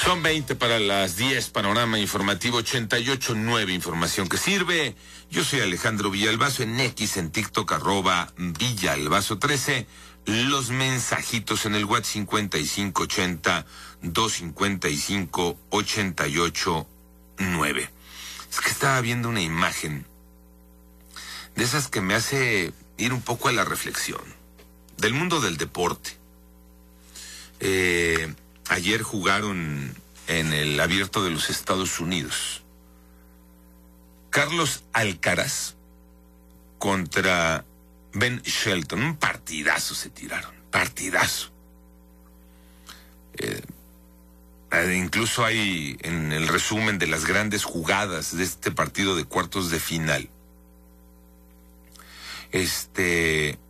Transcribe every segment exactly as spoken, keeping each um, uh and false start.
Son veinte para las diez, panorama informativo ochenta y ocho punto nueve, información que sirve. Yo soy Alejandro Villalbazo, en X, en TikTok, arroba Villalbazo trece. Los mensajitos en el WhatsApp cincuenta y cinco ochenta, doscientos cincuenta y cinco, ochenta y ocho nueve. Es que estaba viendo una imagen de esas que me hace ir un poco a la reflexión del mundo del deporte. Eh, ayer jugaron en el Abierto de los Estados Unidos Carlos Alcaraz contra Ben Shelton. Un partidazo se tiraron, partidazo. Eh, incluso hay en el resumen de las grandes jugadas de este partido de cuartos de final. Este...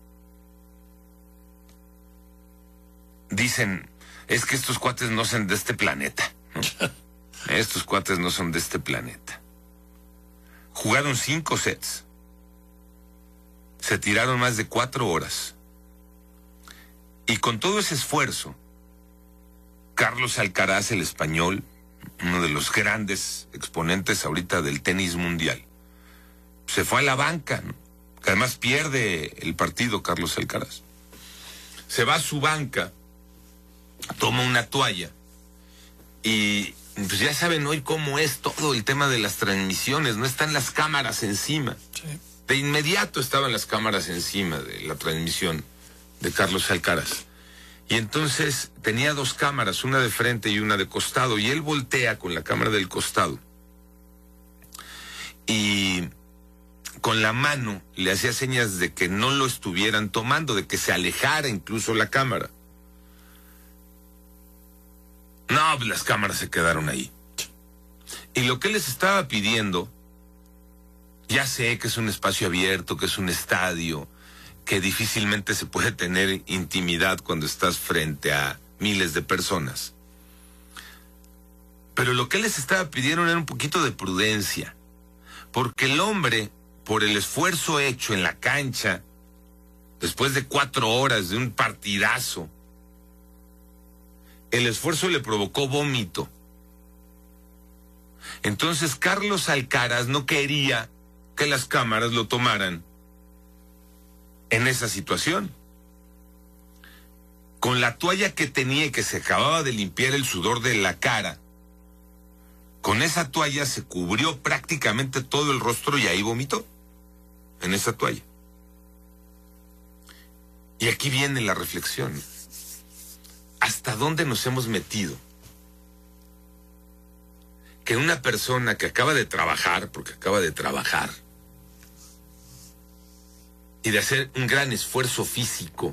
Dicen, es que estos cuates no son de este planeta, ¿no? Estos cuates no son de este planeta. Jugaron cinco sets. Se tiraron más de cuatro horas. Y con todo ese esfuerzo, Carlos Alcaraz, el español, uno de los grandes exponentes ahorita del tenis mundial, se fue a la banca, ¿no? Que además pierde el partido Carlos Alcaraz. Se va a su banca, toma una toalla y pues ya saben hoy cómo es todo el tema de las transmisiones, no están las cámaras encima. Sí. De inmediato estaban las cámaras encima de la transmisión de Carlos Alcaraz. Y entonces tenía dos cámaras, una de frente y una de costado, y él voltea con la cámara del costado y con la mano le hacía señas de que no lo estuvieran tomando, de que se alejara incluso la cámara. No, pues las cámaras se quedaron ahí. Y lo que les estaba pidiendo, ya sé que es un espacio abierto, que es un estadio, que difícilmente se puede tener intimidad cuando estás frente a miles de personas. Pero lo que les estaba pidiendo era un poquito de prudencia, porque el hombre, por el esfuerzo hecho en la cancha, después de cuatro horas de un partidazo, el esfuerzo le provocó vómito. Entonces Carlos Alcaraz no quería que las cámaras lo tomaran en esa situación. Con la toalla que tenía y que se acababa de limpiar el sudor de la cara, con esa toalla se cubrió prácticamente todo el rostro y ahí vomitó, en esa toalla. Y aquí viene la reflexión. ¿Hasta dónde nos hemos metido? Que una persona que acaba de trabajar, porque acaba de trabajar, y de hacer un gran esfuerzo físico,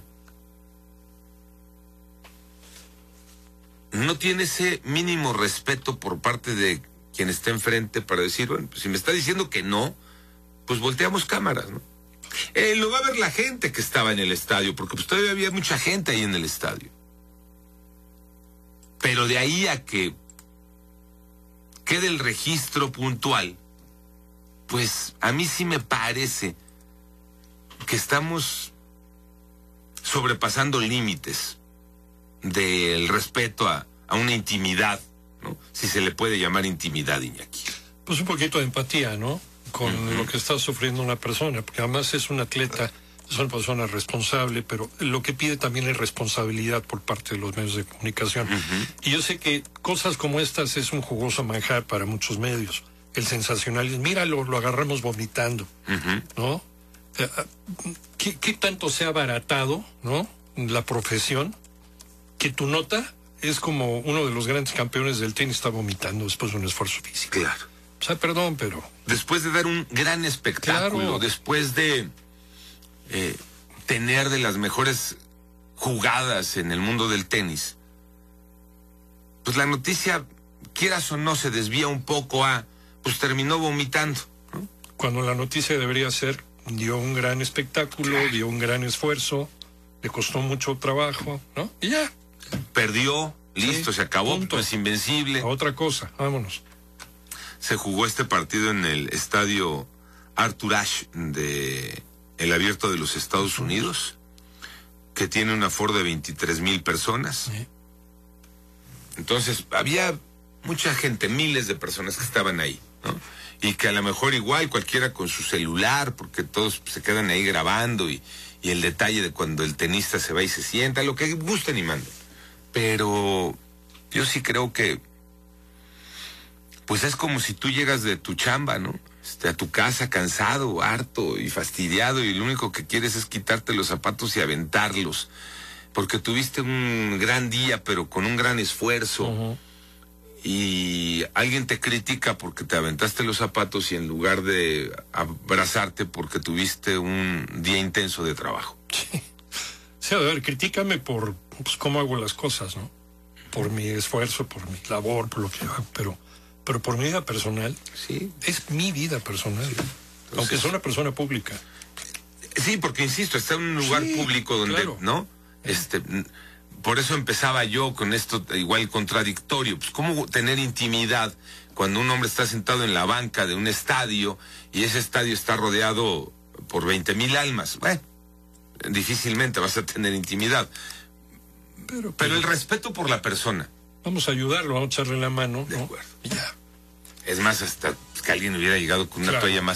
no tiene ese mínimo respeto por parte de quien está enfrente para decir, bueno, pues si me está diciendo que no, pues volteamos cámaras, ¿no? Eh, lo va a ver la gente que estaba en el estadio, porque pues todavía había mucha gente ahí en el estadio. Pero de ahí a que quede el registro puntual, pues a mí sí me parece que estamos sobrepasando límites del respeto a, a una intimidad, ¿no? Si se le puede llamar intimidad, Iñaki. Pues un poquito de empatía, ¿no? Con uh-huh. lo que está sufriendo una persona, porque además es un atleta, es una persona responsable, pero lo que pide también es responsabilidad por parte de los medios de comunicación. Uh-huh. Y yo sé que cosas como estas es un jugoso manjar para muchos medios. El sensacionalismo, míralo, lo agarramos vomitando, uh-huh. ¿no? ¿Qué, ¿Qué tanto se ha abaratado, ¿no? La profesión, que tu nota es como uno de los grandes campeones del tenis está vomitando después de un esfuerzo físico. Claro. O sea, perdón, pero... Después de dar un gran espectáculo, claro. después de... Eh, tener de las mejores jugadas en el mundo del tenis, pues la noticia, quieras o no, se desvía un poco a, pues terminó vomitando, ¿no? Cuando la noticia debería ser, dio un gran espectáculo, dio un gran esfuerzo, le costó mucho trabajo, ¿no? Y ya. Perdió, listo, sí, se acabó, punto. Es invencible. A otra cosa, vámonos. Se jugó este partido en el estadio Arthur Ashe de... el Abierto de los Estados Unidos, que tiene un aforo de veintitrés mil personas. Sí. Entonces, había mucha gente, miles de personas que estaban ahí, ¿no? Y que a lo mejor igual cualquiera con su celular, porque todos se quedan ahí grabando y, y el detalle de cuando el tenista se va y se sienta, lo que gusten y manden. Pero yo sí creo que, pues es como si tú llegas de tu chamba, ¿no? Este, a tu casa cansado, harto y fastidiado, y lo único que quieres es quitarte los zapatos y aventarlos, porque tuviste un gran día, pero con un gran esfuerzo. Uh-huh. Y alguien te critica porque te aventaste los zapatos y en lugar de abrazarte porque tuviste un día intenso de trabajo. Sí. Sí, a ver, critícame por pues, cómo hago las cosas, ¿no? Por mi esfuerzo, por mi labor, por lo que hago, pero, pero por mi vida personal, sí, es mi vida personal, Entonces, aunque sea una persona pública. Sí, porque insisto, está en un lugar sí, público donde, claro. ¿no? Este... Por eso empezaba yo con esto igual contradictorio. Pues cómo tener intimidad cuando un hombre está sentado en la banca de un estadio y ese estadio está rodeado por veinte mil almas. Bueno, difícilmente vas a tener intimidad. Pero, pero, pero el respeto por la persona. Vamos a ayudarlo, vamos a echarle la mano, De ¿no? acuerdo. Ya. Es más, hasta que alguien hubiera llegado con una claro. toalla más